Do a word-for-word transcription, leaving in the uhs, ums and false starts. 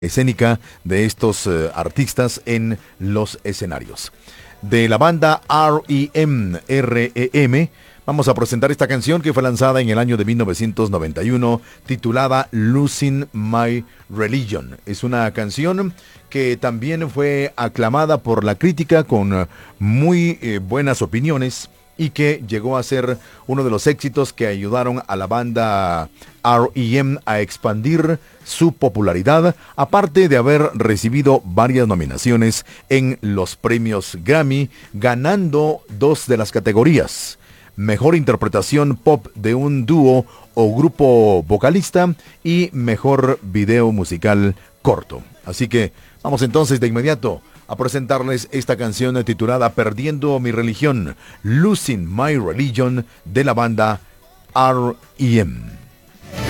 escénica de estos eh, artistas en los escenarios. De la banda R E M, R E M, vamos a presentar esta canción que fue lanzada en el año de mil novecientos noventa y uno, titulada Losing My Religion. Es una canción que también fue aclamada por la crítica con eh, muy eh, buenas opiniones, y que llegó a ser uno de los éxitos que ayudaron a la banda R E M a expandir su popularidad, aparte de haber recibido varias nominaciones en los premios Grammy, ganando dos de las categorías: Mejor Interpretación Pop de un dúo o grupo vocalista y Mejor Video Musical Corto. Así que vamos entonces de inmediato a presentarles esta canción titulada Perdiendo mi religión, Losing My Religion, de la banda R E M.